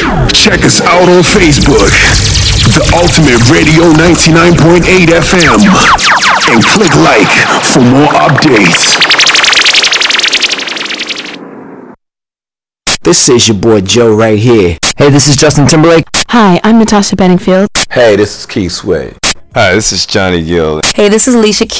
Check us out on Facebook, The Ultimate Radio 99.8 FM, and click like for more updates. This is your boy Joe right here. Hey, this is Justin Timberlake. Hi, I'm Natasha Bedingfield. Hey, this is Keith Sweat. Hi, this is Johnny Gill. Hey, this is Alicia Keys.